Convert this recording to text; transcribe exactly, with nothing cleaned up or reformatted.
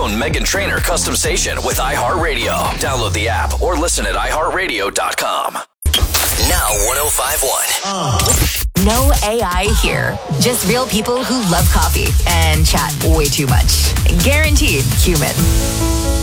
own Meghan Trainor custom station with iHeartRadio. Download the app or listen at i heart radio dot com. Now one oh five point one. No A I here. Just real people who love coffee and chat way too much. Guaranteed human.